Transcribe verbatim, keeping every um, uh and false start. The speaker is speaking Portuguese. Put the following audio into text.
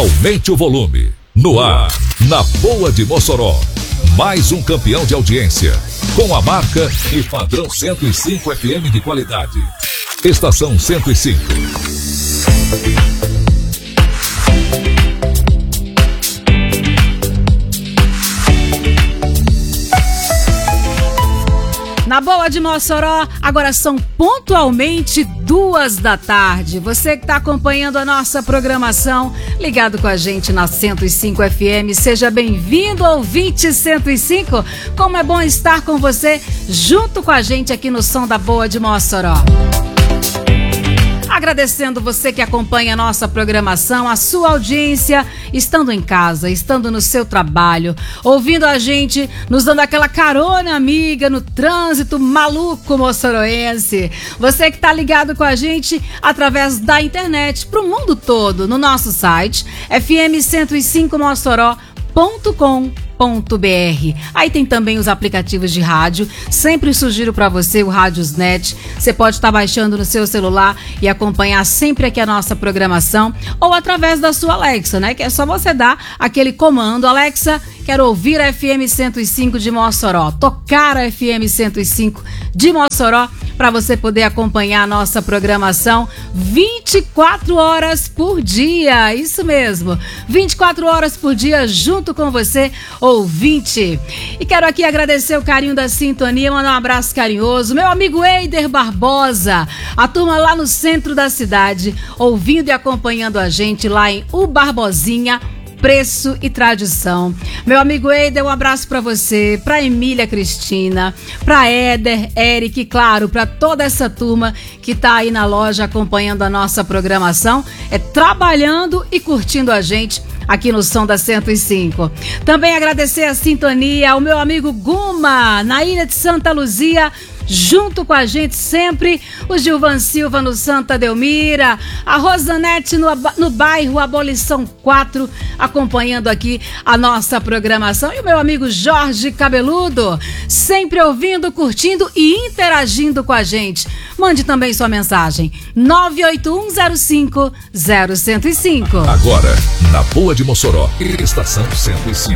Aumente o volume. No ar, na Boa de Mossoró. Mais um campeão de audiência. Com a marca e padrão cento e cinco F M de qualidade. Estação cento e cinco. Na Boa de Mossoró, agora são pontualmente duas da tarde. Você que está acompanhando a nossa programação, ligado com a gente na cento e cinco F M, seja bem-vindo, ouvinte cento e cinco. Como é bom estar com você, junto com a gente aqui no Som da Boa de Mossoró. Agradecendo você que acompanha a nossa programação, a sua audiência, estando em casa, estando no seu trabalho, ouvindo a gente, nos dando aquela carona amiga no trânsito maluco moçoroense. Você que está ligado com a gente através da internet para o mundo todo, no nosso site f m cento e cinco mossoró ponto com ponto b r. Aí tem também os aplicativos de rádio. Sempre sugiro para você o Rádiosnet. Você pode estar baixando no seu celular e acompanhar sempre aqui a nossa programação, ou através da sua Alexa, né? Que é só você dar aquele comando: Alexa, quero ouvir a F M cento e cinco de Mossoró, tocar a F M cento e cinco de Mossoró, para você poder acompanhar a nossa programação vinte e quatro horas por dia. Isso mesmo, vinte e quatro horas por dia junto com você, ouvinte. E quero aqui agradecer o carinho da sintonia, mandar um abraço carinhoso, meu amigo Eider Barbosa, a turma lá no centro da cidade, ouvindo e acompanhando a gente lá em O Barbosinha, Preço e Tradição. Meu amigo Eider, um abraço pra você, pra Emília Cristina, pra Éder, Eric, claro, pra toda essa turma que tá aí na loja acompanhando a nossa programação, é trabalhando e curtindo a gente aqui no Som da cento e cinco. Também agradecer a sintonia ao meu amigo Guma, na Ilha de Santa Luzia, junto com a gente sempre, o Gilvan Silva no Santa Delmira, a Rosanete no, no bairro Abolição quatro, acompanhando aqui a nossa programação, e o meu amigo Jorge Cabeludo, sempre ouvindo, curtindo e interagindo com a gente. Mande também sua mensagem, nove oito um zero cinco zero zero zero cinco. Agora, na Boa de Mossoró, Estação cento e cinco.